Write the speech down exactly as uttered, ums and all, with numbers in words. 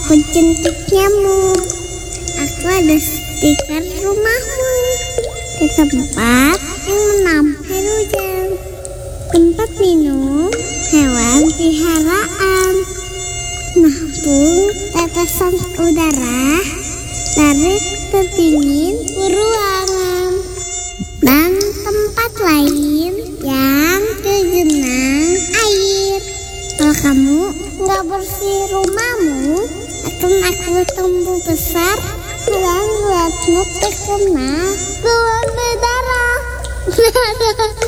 Aku jentik nyamuk. Aku ada stiker rumahmu di tempat yang menampil hujan, tempat minum hewan peliharaan, nampung tetesan udara dari terdingin ruangan, dan tempat lain yang tergenang air. Kalau kamu nggak bersih rumahmu, akan aku tumbuh besar dan buatmu terkena gulung darah.